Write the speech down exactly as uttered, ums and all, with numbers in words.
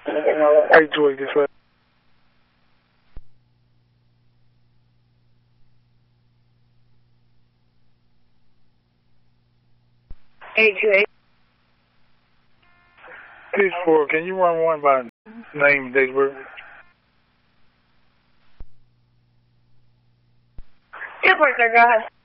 eight two eight, this way. eight two eight. Six four, can you run one by name, date of birth? Yeah, partner, go ahead.